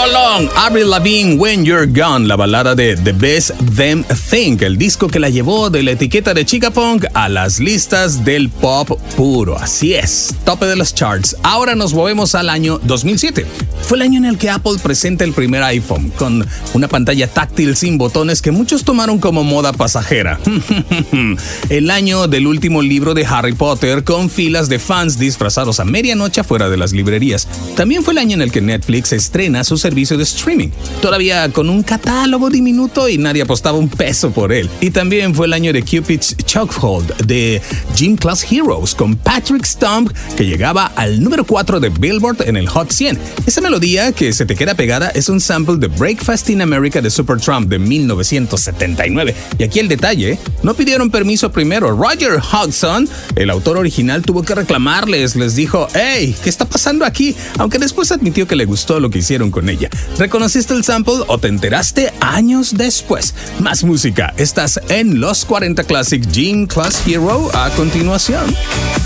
Rolón, Avril Lavigne, When You're Gone, la balada de The Best Them Thing, el disco que la llevó de la etiqueta de chica punk a las listas del pop puro. Así es, tope de los charts. Ahora nos movemos al año 2007. Fue el año en el que Apple presenta el primer iPhone, con una pantalla táctil sin botones que muchos tomaron como moda pasajera. El año del último libro de Harry Potter, con filas de fans disfrazados a medianoche afuera de las librerías. También fue el año en el que Netflix estrena su servicio de streaming, todavía con un catálogo diminuto y nadie apostaba un peso por él. Y también fue el año de Cupid's Chokehold de Gym Class Heroes, con Patrick Stump, que llegaba al número 4 de Billboard en el Hot 100. Esa melodía que se te queda pegada es un sample de Breakfast in America de Supertramp de 1979. Y aquí el detalle, no pidieron permiso primero. Roger Hodgson, el autor original, tuvo que reclamarles, les dijo: "Hey, ¿qué está pasando aquí?", aunque después admitió que le gustó lo que hicieron con ella. ¿Reconociste el sample o te enteraste años después? Más música, estás en Los 40 Classic Gym Class Hero a continuación.